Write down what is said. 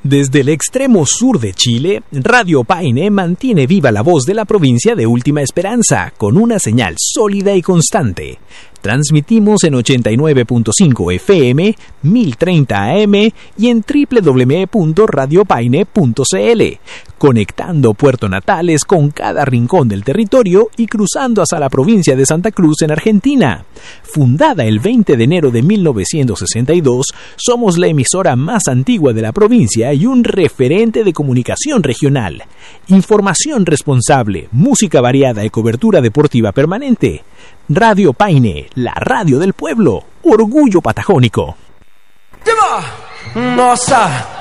Desde el extremo sur de Chile, Radio Paine mantiene viva la voz de la provincia de Última Esperanza con una señal sólida y constante. Transmitimos en 89.5 FM, 1030 AM y en www.radiopaine.cl, conectando Puerto Natales con cada rincón del territorio y cruzando hasta la provincia de Santa Cruz en Argentina. Fundada el 20 de enero de 1962, somos la emisora más antigua de la provincia y un referente de comunicación regional. Información responsable, música variada y cobertura deportiva permanente. Radio Paine, la radio del pueblo, orgullo patagónico. Nossa!